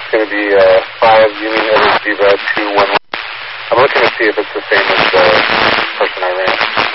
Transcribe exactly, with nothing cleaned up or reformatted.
It's going to be uh, five Union Edward Zebra two one one. I'm looking to see if it's the same as the person I ran.